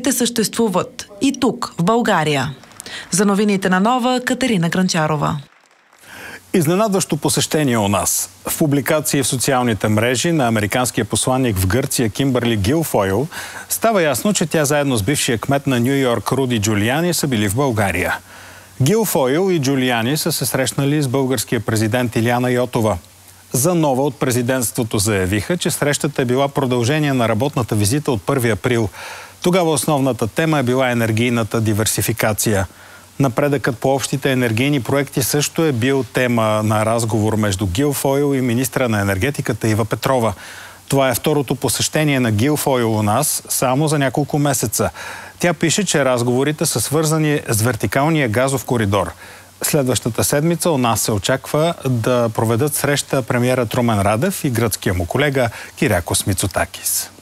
ще съществуват и тук, в България. За новините на Нова, Катерина Гранчарова. Изненадващо посещение у нас. В публикации в социалните мрежи на американския посланник в Гърция Кимбърли Гилфойл става ясно, че тя заедно с бившия кмет на Ню Йорк Руди Джулиани са били в България. Гилфойл и Джулиани са се срещнали с българския президент Илияна Йотова. За Нова от президентството заявиха, че срещата е била продължение на работната визита от 1 април. Тогава основната тема е била енергийната диверсификация. Напредъкът по общите енергийни проекти също е бил тема на разговор между Гилфойл и министра на енергетиката Ива Петрова. Това е второто посещение на Гилфойл у нас само за няколко месеца. Тя пише, че разговорите са свързани с вертикалния газов коридор. Следващата седмица у нас се очаква да проведат среща премиерът Румен Радев и гръцкия му колега Кирякос Мицотакис.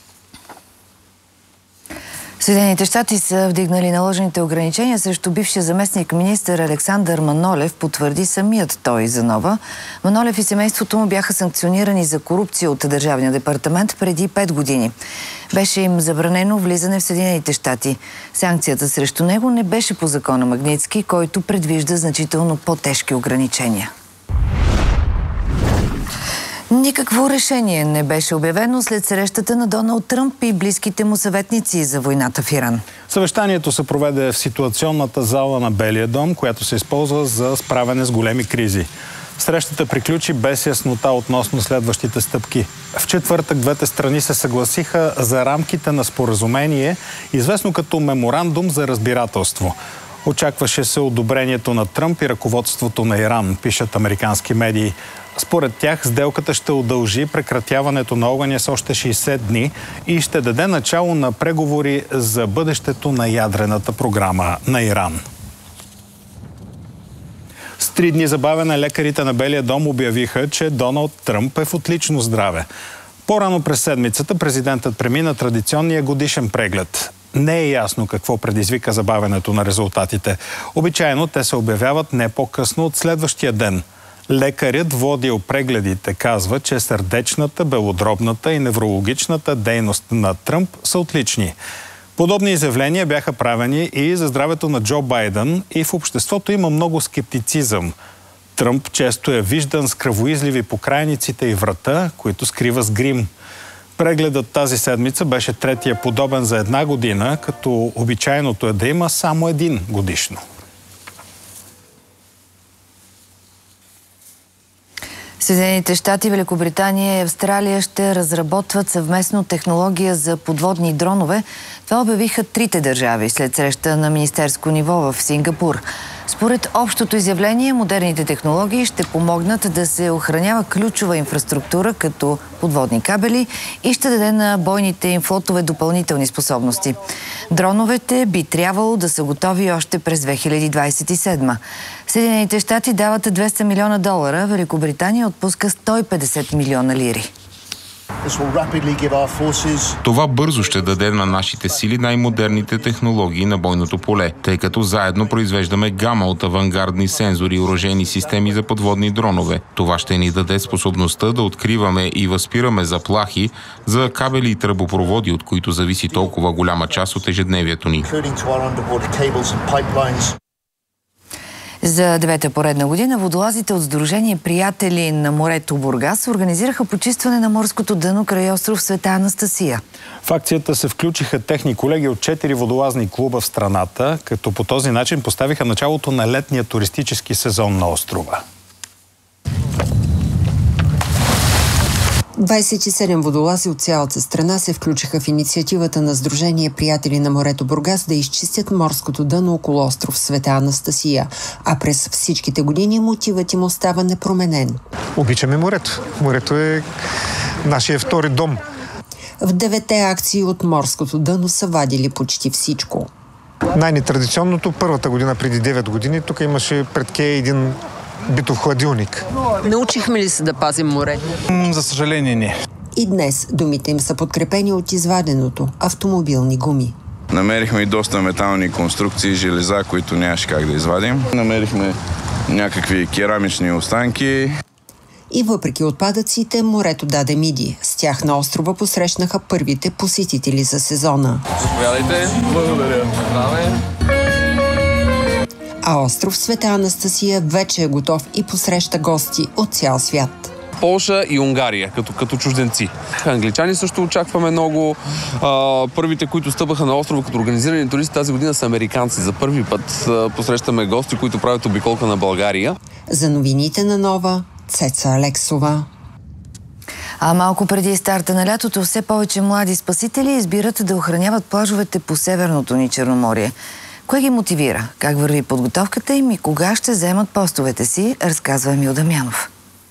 Съединените щати са вдигнали наложените ограничения срещу бившия заместник-министър Александър Манолев, потвърди самият той за Нова. Манолев и семейството му бяха санкционирани за корупция от Държавния департамент преди 5 години. Беше им забранено влизане в Съединените щати. Санкцията срещу него не беше по закона Магнитски, който предвижда значително по-тежки ограничения. Никакво решение не беше обявено след срещата на Доналд Тръмп и близките му съветници за войната в Иран. Съвещанието се проведе в ситуационната зала на Белия дом, която се използва за справяне с големи кризи. Срещата приключи без яснота относно следващите стъпки. В четвъртък двете страни се съгласиха за рамките на споразумение, известно като меморандум за разбирателство. Очакваше се одобрението на Тръмп и ръководството на Иран, пишат американски медии. Според тях сделката ще удължи прекратяването на огъня с още 60 дни и ще даде начало на преговори за бъдещето на ядрената програма на Иран. С 3 дни забавяне лекарите на Белия дом обявиха, че Доналд Тръмп е в отлично здраве. По-рано през седмицата президентът премина традиционния годишен преглед. Не е ясно какво предизвика забавянето на резултатите. Обичайно те се обявяват не по-късно от следващия ден. Лекарят, водил прегледите, казва, че сърдечната, белодробната и неврологичната дейност на Тръмп са отлични. Подобни изявления бяха правени и за здравето на Джо Байден, и в обществото има много скептицизъм. Тръмп често е виждан с кръвоизливи по крайниците и врата, които скрива с грим. Прегледът тази седмица беше третия подобен за 1 година, като обичайното е да има само 1 годишно. Съединените щати, Великобритания и Австралия ще разработват съвместно технология за подводни дронове. Това обявиха 3 държави след среща на министерско ниво в Сингапур. Според общото изявление, модерните технологии ще помогнат да се охранява ключова инфраструктура, като подводни кабели, и ще даде на бойните им флотове допълнителни способности. Дроновете би трябвало да са готови още през 2027. Съединените щати дават $200 милиона, Великобритания отпуска 150 милиона лири. Това бързо ще даде на нашите сили най-модерните технологии на бойното поле, тъй като заедно произвеждаме гама от авангардни сензори и оръжейни системи за подводни дронове. Това ще ни даде способността да откриваме и възпираме заплахи за кабели и тръбопроводи, от които зависи толкова голяма част от ежедневието ни. За 9-та поредна година водолазите от Сдружение Приятели на морето Бургас организираха почистване на морското дъно край остров Света Анастасия. В акцията се включиха техни колеги от 4 водолазни клуба в страната, като по този начин поставиха началото на летния туристически сезон на острова. 27 водолази от цялата страна се включиха в инициативата на Сдружение Приятели на морето Бургас да изчистят морското дъно около остров Света Анастасия, а през всичките години мотивът им остава непроменен. Обичаме морето. Морето е нашия втори дом. В 9-те акции от морското дъно са вадили почти всичко. Най-нетрадиционното първата година, преди 9 години, тук имаше пред кей един битов хладилник. Научихме ли се да пазим море? За съжаление не. И днес думите им са подкрепени от изваденото автомобилни гуми. Намерихме и доста метални конструкции, железа, които нямаше как да извадим. Намерихме някакви керамични останки. И въпреки отпадъците, морето даде миди. С тях на острова посрещнаха първите посетители за сезона. Заповядайте. Благодаря. Здраве. А остров Света Анастасия вече е готов и посреща гости от цял свят. Полша и Унгария, като чужденци. Англичани също очакваме много. Първите, които стъпаха на острова като организирани туристи тази година, са американци. За първи път посрещаме гости, които правят обиколка на България. За новините на Нова, Цеца Алексова. А малко преди старта на лятото, все повече млади спасители избират да охраняват плажовете по северното ни Черноморие. Кое ги мотивира? Как върви подготовката им и кога ще вземат постовете си, разказва Емил Дамянов.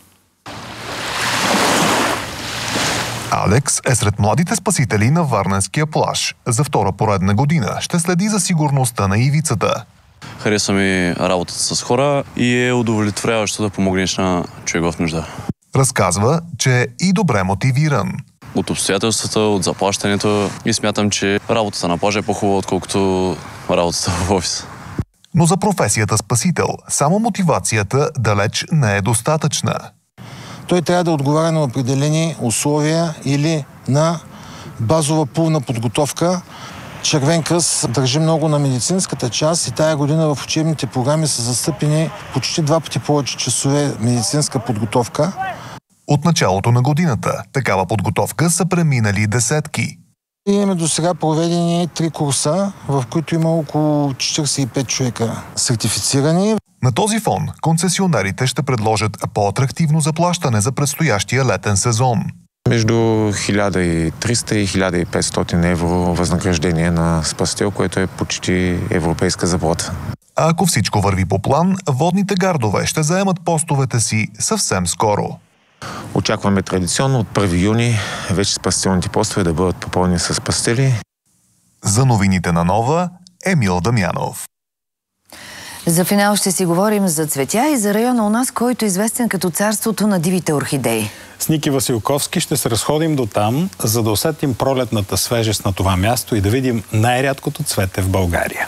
Алекс е сред младите спасители на Варненския плаж. За втора поредна година ще следи за сигурността на ивицата. Харесва ми работата с хора и е удовлетворяващо да помогнеш на човек в нужда. Разказва, че е и добре мотивиран. От обстоятелствата, от заплащането и смятам, че работата на плажа е по-хубава, отколкото работата в офис. Но за професията спасител само мотивацията далеч не е достатъчна. Той трябва да отговаря на определени условия или на базова пулна подготовка. Червен кръст държи много на медицинската част и тая година в учебните програми са застъпени почти 2 пъти повече часове медицинска подготовка. От началото на годината такава подготовка са преминали десетки. Имаме до сега проведени 3 курса, в които има около 45 човека сертифицирани. На този фон концесионерите ще предложат по-атрактивно заплащане за предстоящия летен сезон. Между 1300 и 1500 евро възнаграждение на спасител, което е почти европейска заплата. А ако всичко върви по план, водните гардове ще заемат постовете си съвсем скоро. Очакваме традиционно от 1 юни вече спасителните постове да бъдат попълнени с спасители. За новините на Нова, Емил Дамянов. За финал ще си говорим за цветя и за района у нас, който е известен като царството на дивите орхидеи. С Ники Василковски ще се разходим до там, за да усетим пролетната свежест на това място и да видим най-рядкото цвете в България.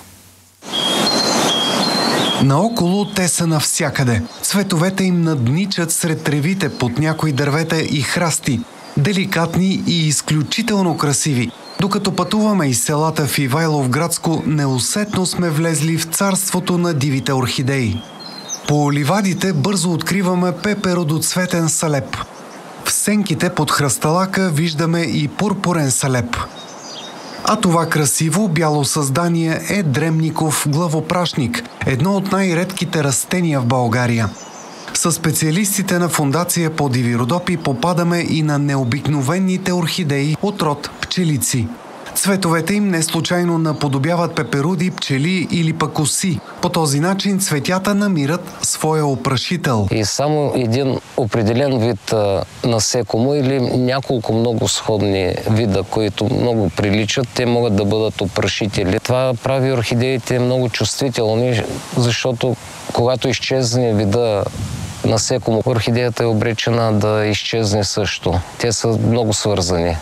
Наоколо те са навсякъде. Цветовете им надничат сред тревите под някои дървета и храсти. Деликатни и изключително красиви. Докато пътуваме из селата в Ивайловградско, неусетно сме влезли в царството на дивите орхидеи. По ливадите бързо откриваме пеперодоцветен салеп. В сенките под хръсталака виждаме и пурпурен салеп. А това красиво бяло създание е дремников главопрашник, едно от най-редките растения в България. Със специалистите на Фондация по диви родопи попадаме и на необикновените орхидеи от род пчелици. Цветовете им не случайно наподобяват пеперуди, пчели или пък оси. По този начин цветята намират своя опрашител. И само един определен вид насекомо или няколко много сходни вида, които много приличат, те могат да бъдат опрашители. Това прави орхидеите много чувствителни, защото когато изчезне вида насекомо, орхидеята е обречена да изчезне също. Те са много свързани.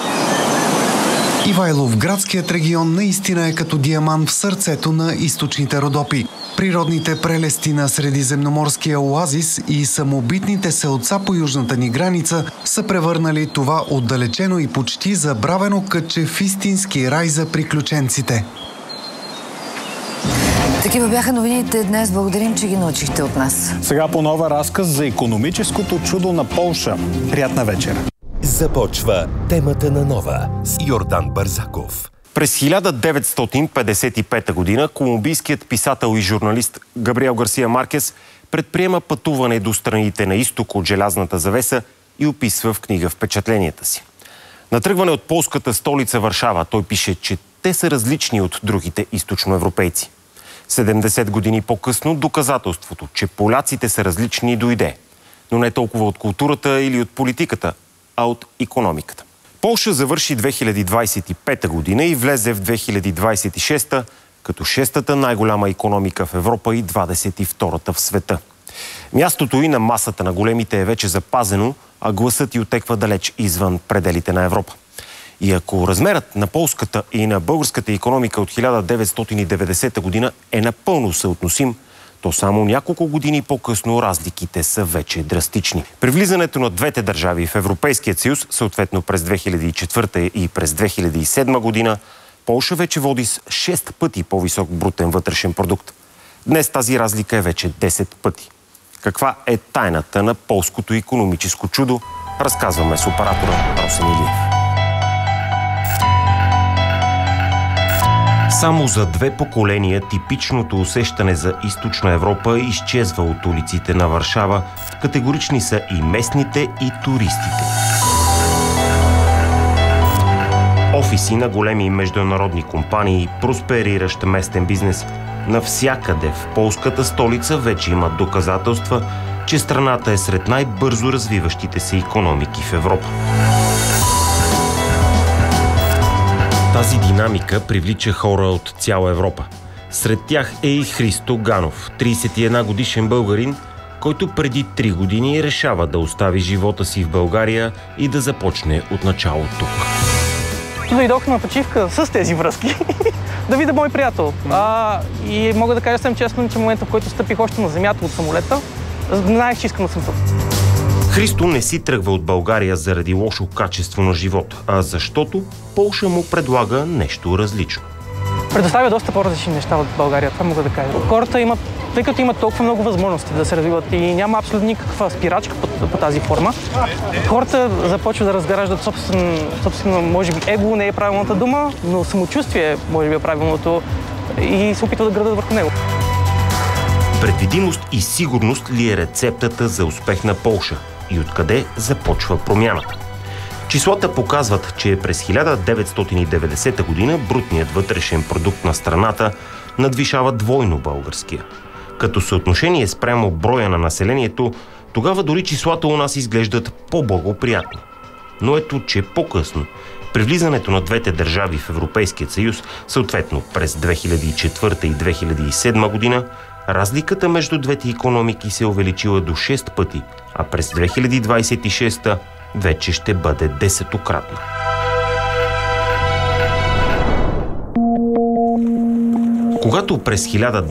Ивайловградският регион наистина е като диамант в сърцето на източните Родопи. Природните прелести на средиземноморския оазис и самобитните селца по южната ни граница са превърнали това отдалечено и почти забравено кътче в истински рай за приключенците. Такива бяха новините днес. Благодарим, че ги научихте от нас. Сега по Нова разказ за икономическото чудо на Полша. Приятна вечер! Започва темата на Нова с Йордан Бързаков. През 1955 година колумбийският писател и журналист Габриел Гарсия Маркес предприема пътуване до страните на изток от желязната завеса и описва в книга впечатленията си. На тръгване от полската столица Варшава той пише, че те са различни от другите източноевропейци. 70 години по-късно доказателството, че поляците са различни, дойде. Но не толкова от културата или от политиката, а от икономиката. Полша завърши 2025 година и влезе в 2026 като 6-та най-голяма икономика в Европа и 22-та в света. Мястото и на масата на големите е вече запазено, а гласът й отеква далеч извън пределите на Европа. И ако размерът на полската и на българската икономика от 1990 година е напълно съотносим, то само няколко години по-късно разликите са вече драстични. При влизането на двете държави в Европейския съюз, съответно през 2004 и през 2007 година, Полша вече води с 6 пъти по-висок брутен вътрешен продукт. Днес тази разлика е вече 10 пъти. Каква е тайната на полското икономическо чудо? Разказваме с оператора Росен Илиев. Само за 2 поколения типичното усещане за Източна Европа изчезва от улиците на Варшава. Категорични са и местните, и туристите. Офиси на големи международни компании, проспериращ местен бизнес. Навсякъде в полската столица вече имат доказателства, че страната е сред най-бързо развиващите се икономики в Европа. Тази динамика привлича хора от цяла Европа. Сред тях е и Христо Ганов, 31 годишен българин, който преди 3 години решава да остави живота си в България и да започне от начало тук. Дойдох на почивка с тези връзки да видя мой приятел. И мога да кажа съвсем честно, че в момента, в който стъпих още на земята от самолета, знаех, че искам да съм тук. Христо не си тръгва от България заради лошо качество на живот, а защото Полша му предлага нещо различно. Предоставя доста по-различни неща от България, това мога да кажа. Хората имат, тъй като имат толкова много възможности да се развиват и няма абсолютно никаква спирачка по тази форма, хората започват да разграждат собствено, може би его не е правилната дума, но самочувствие може би е правилното и се опитват да градат върху него. Предвидимост и сигурност ли е рецептата за успех на Полша? И откъде започва промяната? Числата показват, че през 1990 година брутният вътрешен продукт на страната надвишава двойно българския. Като съотношение спрямо броя на населението, тогава дори числата у нас изглеждат по-благоприятни. Но ето, че по-късно, при влизането на двете държави в Европейския съюз, съответно през 2004 и 2007 година, разликата между двете икономики се увеличила до 6 пъти, а през 2026 вече ще бъде 10-кратна. Когато през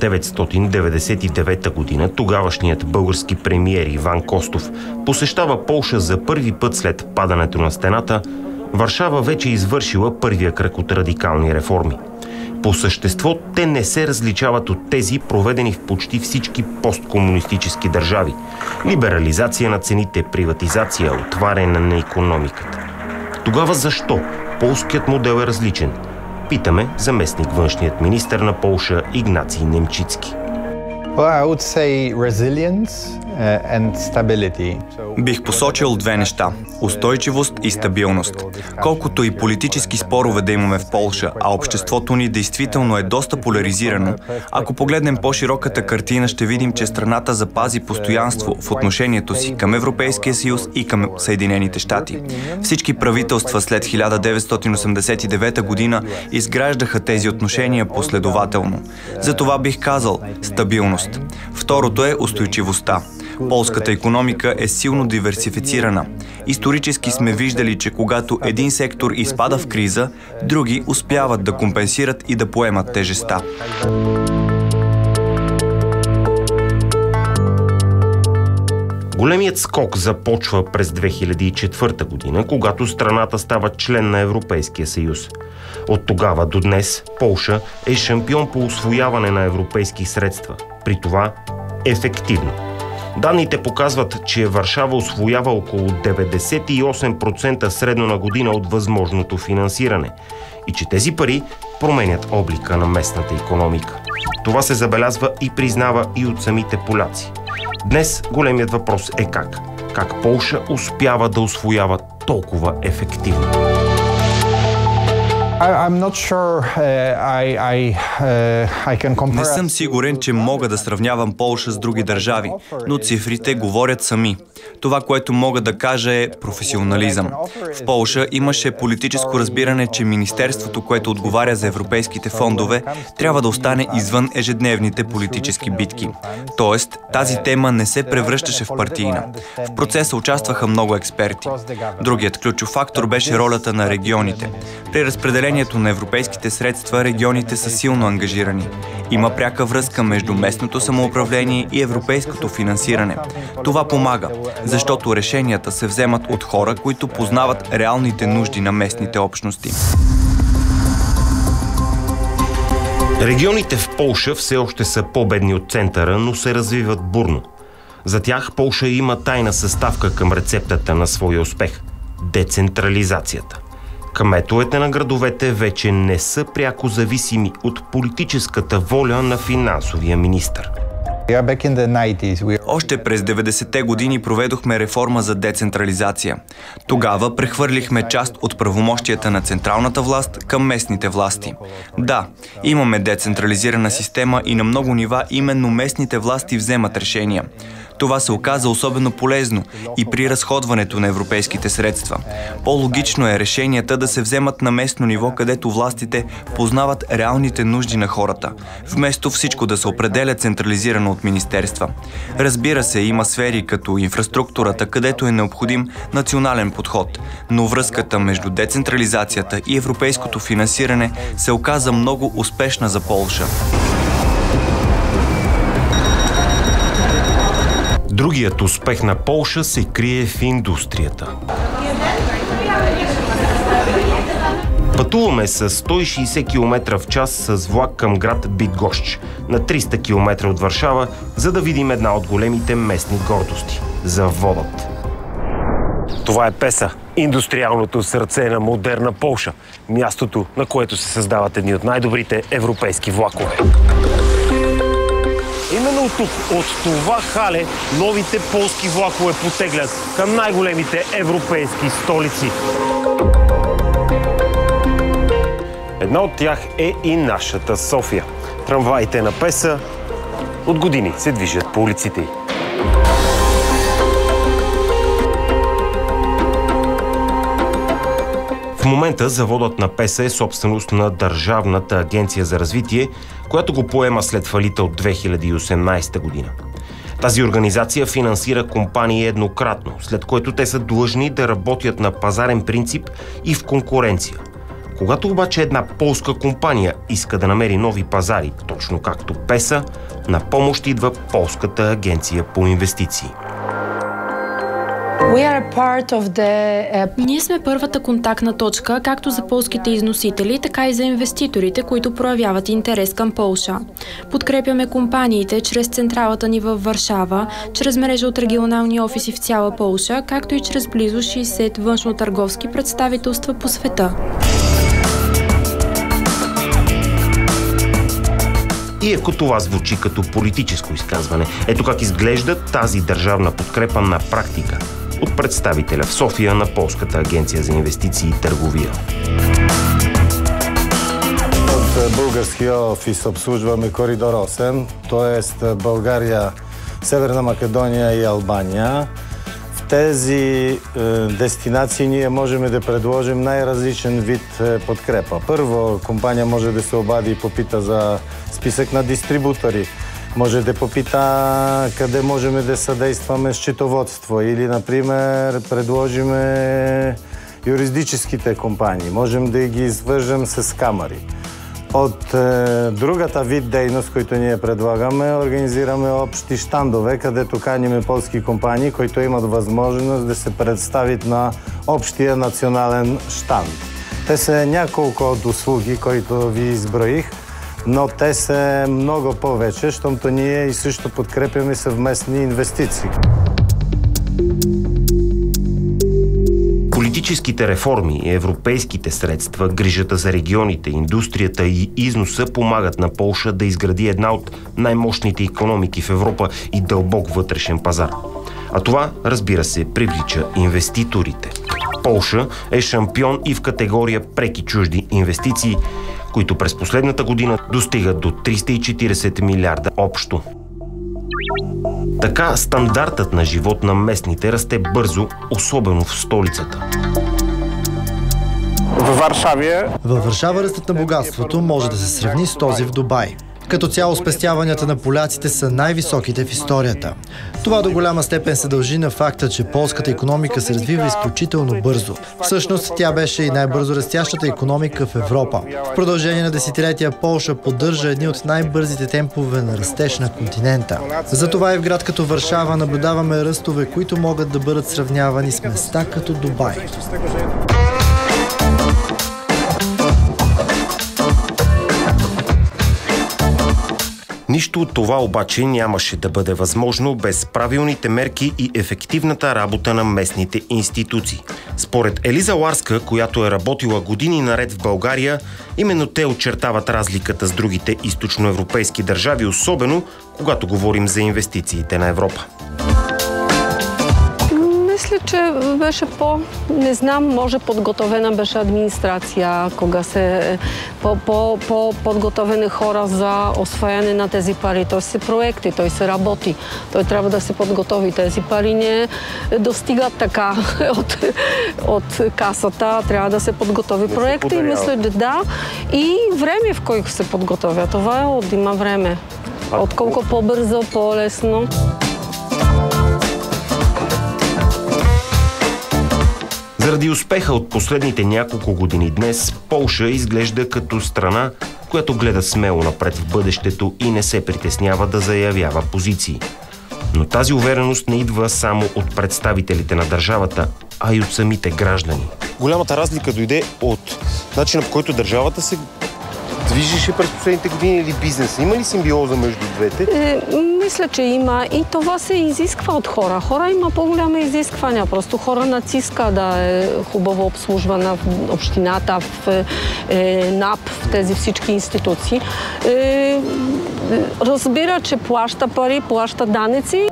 1999 година тогавашният български премиер Иван Костов посещава Полша за първи път след падането на стената, Варшава вече извършила първия кръг от радикални реформи. По същество те не се различават от тези, проведени в почти всички посткомунистически държави. Либерализация на цените, приватизация, отваряне на икономиката. Тогава защо полският модел е различен? Питаме заместник външният министър на Полша Игнаций Немчицки. Бих посочил 2 неща – устойчивост и стабилност. Колкото и политически спорове да имаме в Полша, а обществото ни действително е доста поляризирано, ако погледнем по-широката картина, ще видим, че страната запази постоянство в отношението си към Европейския съюз и към Съединените щати. Всички правителства след 1989 година изграждаха тези отношения последователно. Затова бих казал стабилност. Второто е устойчивостта. Полската икономика е силно диверсифицирана. Исторически сме виждали, че когато един сектор изпада в криза, други успяват да компенсират и да поемат тежестта. Големият скок започва през 2004 година, когато страната става член на Европейския съюз. От тогава до днес Полша е шампион по усвояване на европейски средства. При това ефективно. Данните показват, че Варшава усвоява около 98% средно на година от възможното финансиране и че тези пари променят облика на местната икономика. Това се забелязва и признава и от самите поляци. Днес големият въпрос е как? Как Полша успява да усвоява толкова ефективно? Не съм сигурен, че мога да сравнявам Полша с други държави, но цифрите говорят сами. Това, което мога да кажа е професионализъм. В Полша имаше политическо разбиране, че министерството, което отговаря за европейските фондове, трябва да остане извън ежедневните политически битки. Тоест, тази тема не се превръщаше в партийна. В процеса участваха много експерти. Другият ключов фактор беше ролята на регионите. При разпределението на европейските средства регионите са силно ангажирани. Има пряка връзка между местното самоуправление и европейското финансиране. Това помага, защото решенията се вземат от хора, които познават реалните нужди на местните общности. Регионите в Полша все още са по-бедни от центъра, но се развиват бурно. За тях Полша има тайна съставка към рецептата на своя успех – децентрализацията. Кметовете на градовете вече не са пряко зависими от политическата воля на финансовия министър. Още през 90-те години проведохме реформа за децентрализация. Тогава прехвърлихме част от правомощията на централната власт към местните власти. Да, имаме децентрализирана система и на много нива именно местните власти вземат решения. Това се оказа особено полезно и при разходването на европейските средства. По-логично е решенията да се вземат на местно ниво, където властите познават реалните нужди на хората, вместо всичко да се определя централизирано от министерства. Разбира се, има сфери като инфраструктурата, където е необходим национален подход, но връзката между децентрализацията и европейското финансиране се оказа много успешна за Полша. Другият успех на Полша се крие в индустрията. Пътуваме с 160 км в час с влак към град Бидгощ, на 300 км от Варшава, за да видим една от големите местни гордости – заводът. Това е Песа, индустриалното сърце на модерна Полша, мястото, на което се създават едни от най-добрите европейски влакове. Именно тук, от това хале, новите полски влакове потеглят към най-големите европейски столици. Една от тях е и нашата София. Трамваите на Песа от години се движат по улиците й. В момента заводът на Песа е собственост на Държавната агенция за развитие, която го поема след фалита от 2018 година. Тази организация финансира компании еднократно, след което те са длъжни да работят на пазарен принцип и в конкуренция. Когато обаче една полска компания иска да намери нови пазари, точно както Песа, на помощ идва Полската агенция по инвестиции. Ние сме първата контактна точка както за полските износители, така и за инвеститорите, които проявяват интерес към Полша. Подкрепяме компаниите чрез централата ни във Варшава, чрез мрежа от регионални офиси в цяла Полша, както и чрез близо 60 външно-търговски представителства по света. И ако това звучи като политическо изказване, ето как изглежда тази държавна подкрепа на практика от представителя в София на Полската агенция за инвестиции и търговия. От българския офис обслужваме коридор 8, т.е. България, Северна Македония и Албания. В тези дестинации ние можем да предложим най-различен вид подкрепа. Първо, компания може да се обади и попита за списък на дистрибутори. Може да попита къде можем да съдействаме счетоводство или, например, предложиме юридическите компании. Можем да ги извържем с камери. От другата вид дейност, който ние предлагаме, организираме общи щандове, където каниме полски компании, които имат възможност да се представят на общия национален щанд. Те са няколко от услуги, които ви изброих, но те са много повече, защото ние и също подкрепяме съвместни инвестиции. Политическите реформи, европейските средства, грижата за регионите, индустрията и износа помагат на Полша да изгради една от най-мощните икономики в Европа и дълбок вътрешен пазар. А това, разбира се, привлича инвеститорите. Полша е шампион и в категория преки чужди инвестиции, които през последната година достигат до 340 милиарда общо. Така стандартът на живот на местните расте бързо, особено в столицата. Във Варшава ръстът на богатството може да се сравни с този в Дубай. Като цяло спестяванията на поляците са най-високите в историята. Това до голяма степен се дължи на факта, че полската икономика се развива изключително бързо. Всъщност тя беше и най-бързо растящата икономика в Европа. В продължение на десетилетия Полша поддържа едни от най-бързите темпове на растеж на континента. Затова и в град като Варшава наблюдаваме ръстове, които могат да бъдат сравнявани с места като Дубай. Нищо от това обаче нямаше да бъде възможно без правилните мерки и ефективната работа на местните институции. Според Елиза Ларска, която е работила години наред в България, именно те очертават разликата с другите източноевропейски държави, особено когато говорим за инвестициите на Европа. Мисля, че беше не знам, може подготовена беше администрация, кога се по-подготовени хора за освояне на тези пари. Той са проекти, той се работи. Той трябва да се подготови. Тези пари не достигат така от касата. Трябва да се подготови проекти. И мисля, да. И време, в което се подготовя. Това е има време. Отколко по-бързо, по-лесно. Заради успеха от последните няколко години днес, Полша изглежда като страна, която гледа смело напред в бъдещето и не се притеснява да заявява позиции. Но тази увереност не идва само от представителите на държавата, а и от самите граждани. Голямата разлика дойде от начина, по който държавата се движеше през последните години или бизнеса? Има ли симбиоза между двете? Мисля, че има и това се изисква от хора. Хора има по-голяма изисквания. Просто хора натиска да е хубаво обслужвана в общината, в НАП, в тези всички институции. Разбира, че плаща пари, плаща данъци.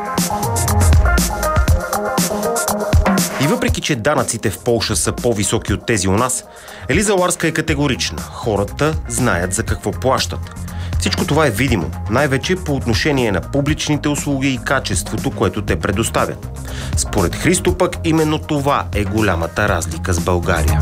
И въпреки, че данъците в Полша са по-високи от тези у нас, Елиза Ларска е категорична. Хората знаят за какво плащат. Всичко това е видимо, най-вече по отношение на публичните услуги и качеството, което те предоставят. Според Христо пък именно това е голямата разлика с България.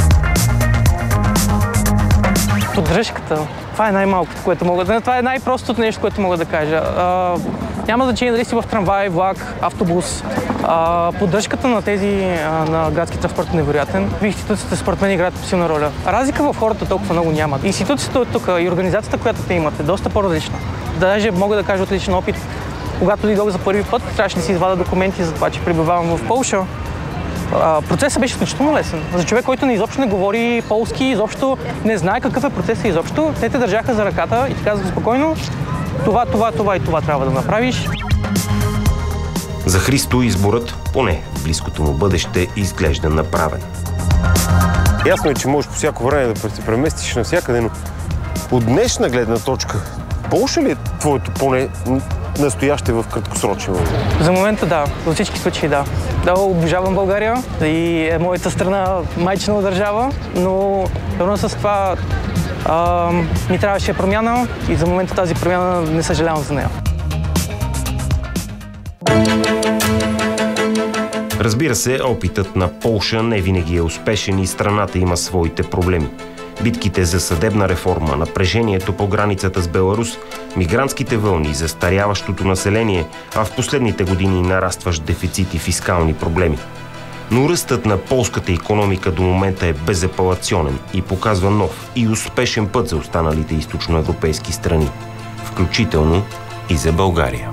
Поддръжката. Това е най-малкото, което мога да... Това е най-простото нещо, което мога да кажа. Няма значение дали си в трамвай, влак, автобус. Поддръжката на тези на градски транспорт е невероятен. Институциите според мен играят силна роля. Разлика в хората толкова много няма. Институцията от тук и организацията, която те имат, е доста по-различна. Даже мога да кажа от личен опит. Когато дойдох за първи път, трябваше да си извадя документи за това, че пребивавам в Полша. Процесът беше изключително лесен. За човек, който изобщо не говори полски, изобщо не знае какъв е процесът изобщо, те държаха за ръката и ти казаха спокойно, това и това трябва да направиш. За Христо изборът, поне в близкото му бъдеще, изглежда направен. Ясно е, че можеш по всяко време да се преместиш навсякъде, но от днешна гледна точка, Полша ли е твоето поне настояще в краткосрочен момент? За момента да, във всички случаи да. Да, обожавам България и е моята страна майчина държава, но равно с това ми трябваше промяна и за момента тази промяна не съжалявам за нея. Разбира се, опитът на Полша не винаги е успешен и страната има своите проблеми. Битките за съдебна реформа, напрежението по границата с Беларус, мигрантските вълни, застаряващото население, а в последните години нарастващ дефицит и фискални проблеми. Но ръстът на полската икономика до момента е безапелационен и показва нов и успешен път за останалите източноевропейски страни, включително и за България.